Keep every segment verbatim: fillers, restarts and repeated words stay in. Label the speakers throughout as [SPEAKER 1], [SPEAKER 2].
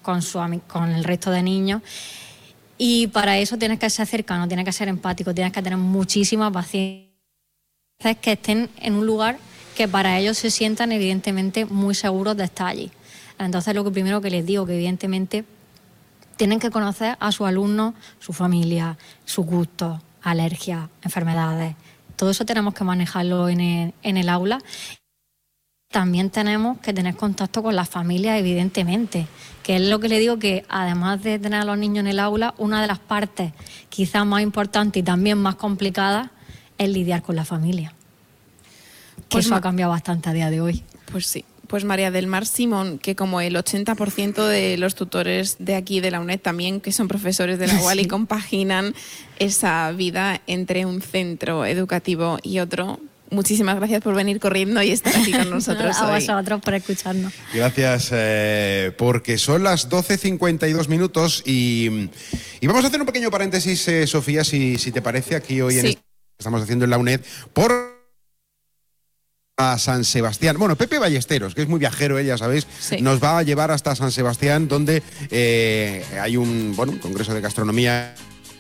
[SPEAKER 1] con, su, con el resto de niños. Y para eso tienes que ser cercano, tienes que ser empático, tienes que tener muchísima paciencia, que estén en un lugar que para ellos se sientan evidentemente muy seguros de estar allí. Entonces lo que primero que les digo, que evidentemente tienen que conocer a sus alumnos, su familia, sus gustos, alergias, enfermedades. Todo eso tenemos que manejarlo en el, en el aula. También tenemos que tener contacto con las familias, evidentemente, que es lo que le digo, que además de tener a los niños en el aula, una de las partes quizás más importantes y también más complicadas es lidiar con la familia. Que
[SPEAKER 2] pues
[SPEAKER 1] eso
[SPEAKER 2] ma-
[SPEAKER 1] ha cambiado bastante a día de hoy.
[SPEAKER 2] Pues sí. Pues María del Mar Simón, que como el ochenta por ciento de los tutores de aquí de la UNED también, que son profesores de la U A L y sí. compaginan esa vida entre un centro educativo y otro. Muchísimas gracias por venir corriendo y estar aquí con nosotros
[SPEAKER 1] a
[SPEAKER 2] hoy.
[SPEAKER 1] vosotros por escucharnos.
[SPEAKER 3] Gracias, eh, porque son las doce cincuenta y dos minutos y, y vamos a hacer un pequeño paréntesis, eh, Sofía, si, si te parece, aquí hoy sí. en este, estamos haciendo en la UNED, por a San Sebastián. Bueno, Pepe Ballesteros, que es muy viajero, ella, ¿sabéis? Sí. Nos va a llevar hasta San Sebastián, donde eh, hay un, bueno, un congreso de gastronomía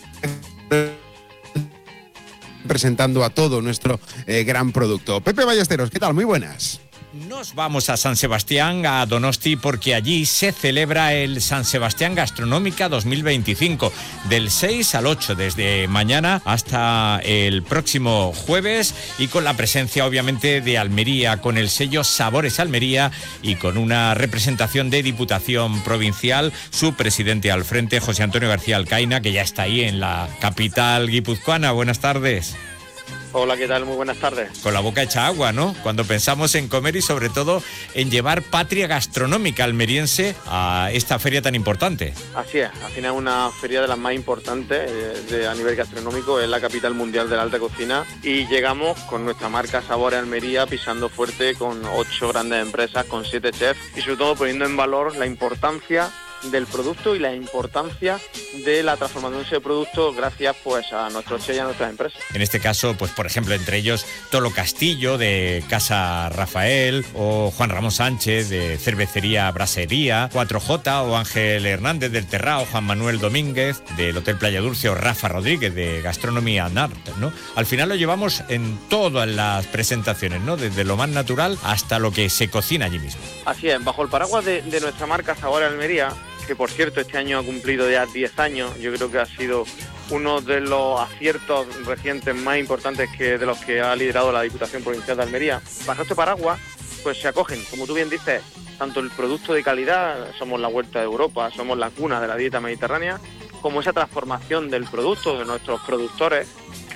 [SPEAKER 3] presentando a todo nuestro eh, gran producto. Pepe Ballesteros, ¿qué tal? Muy buenas.
[SPEAKER 4] Nos vamos a San Sebastián, a Donosti, porque allí se celebra el San Sebastián Gastronómica dos mil veinticinco, del seis al ocho, desde mañana hasta el próximo jueves, y con la presencia obviamente de Almería, con el sello Sabores Almería y con una representación de Diputación Provincial, su presidente al frente, José Antonio García Alcaina, que ya está ahí en la capital guipuzcoana. Buenas tardes.
[SPEAKER 5] Hola, ¿qué tal? Muy buenas tardes.
[SPEAKER 4] Con la boca hecha agua, ¿no? Cuando pensamos en comer y sobre todo en llevar patria gastronómica almeriense a esta feria tan importante.
[SPEAKER 5] Así es, al final es una feria de las más importantes eh, de, a nivel gastronómico, es la capital mundial de la alta cocina, y llegamos con nuestra marca Sabores Almería pisando fuerte con ocho grandes empresas, con siete chefs y sobre todo poniendo en valor la importancia del producto y la importancia de la transformación de ese producto gracias pues a nuestros chefs y a nuestras empresas.
[SPEAKER 4] En este caso, pues por ejemplo, entre ellos Tolo Castillo de Casa Rafael, o Juan Ramón Sánchez de Cervecería Brasería, cuatro J, o Ángel Hernández del Terrao, Juan Manuel Domínguez del Hotel Playa Dulce, o Rafa Rodríguez de Gastronomía and Art, ¿no? Al final lo llevamos en todas las presentaciones, ¿no? Desde lo más natural hasta lo que se cocina allí mismo.
[SPEAKER 5] Así es, bajo el paraguas de, de nuestra marca Sabores Almería, que por cierto este año ha cumplido ya diez años, yo creo que ha sido uno de los aciertos recientes más importantes que de los que ha liderado la Diputación Provincial de Almería. Bajo este paraguas pues se acogen, como tú bien dices, tanto el producto de calidad, somos la huerta de Europa, somos la cuna de la dieta mediterránea, como esa transformación del producto de nuestros productores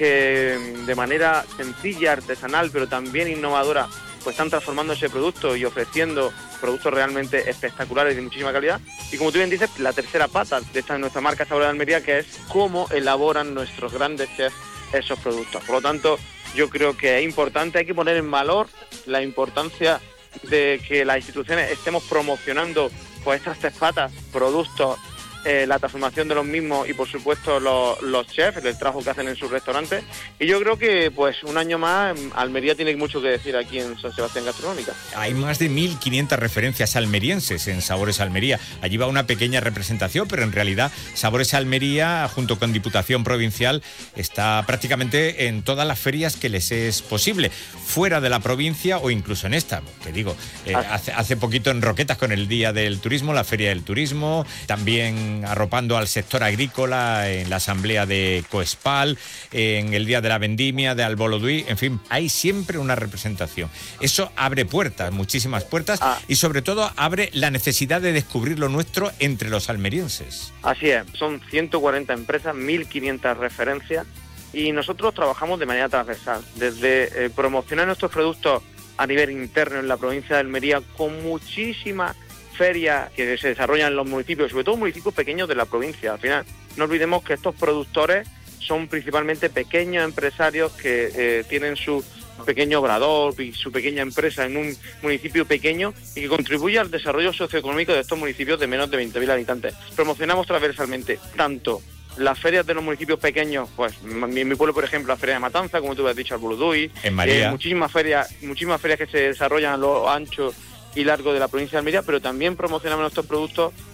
[SPEAKER 5] que de manera sencilla, artesanal, pero también innovadora, pues están transformando ese producto y ofreciendo productos realmente espectaculares y de muchísima calidad. Y como tú bien dices, la tercera pata de esta nuestra marca Sabores de Almería, que es cómo elaboran nuestros grandes chefs esos productos. Por lo tanto, yo creo que es importante, hay que poner en valor la importancia de que las instituciones estemos promocionando pues estas tres patas, productos, Eh, la transformación de los mismos y por supuesto los, los chefs, el trabajo que hacen en sus restaurantes, y yo creo que pues un año más Almería tiene mucho que decir aquí en San Sebastián Gastronómica.
[SPEAKER 4] Hay más de mil quinientas referencias almerienses en Sabores Almería. Allí va una pequeña representación, pero en realidad Sabores Almería, junto con Diputación Provincial, está prácticamente en todas las ferias que les es posible, fuera de la provincia o incluso en esta, que digo, eh, hace, hace poquito en Roquetas con el Día del Turismo, la Feria del Turismo, también arropando al sector agrícola en la asamblea de Coespal, en el Día de la Vendimia de Alboloduí, en fin, hay siempre una representación. Eso abre puertas, muchísimas puertas, ah. y sobre todo abre la necesidad de descubrir lo nuestro entre los almerienses.
[SPEAKER 5] Así es, son ciento cuarenta empresas, mil quinientas referencias, y nosotros trabajamos de manera transversal, desde eh, promocionar nuestros productos a nivel interno en la provincia de Almería con muchísimas ferias que se desarrollan en los municipios, sobre todo municipios pequeños de la provincia. Al final, no olvidemos que estos productores son principalmente pequeños empresarios que eh, tienen su pequeño obrador y su pequeña empresa en un municipio pequeño y que contribuye al desarrollo socioeconómico de estos municipios de menos de veinte mil habitantes. Promocionamos transversalmente tanto las ferias de los municipios pequeños, pues en mi pueblo, por ejemplo, la feria de Matanza, como tú has dicho, Alboloduy,
[SPEAKER 4] en María.
[SPEAKER 5] Eh, muchísimas ferias, muchísimas ferias que se desarrollan a lo ancho y largo de la provincia de Almería, pero también promocionamos nuestros productos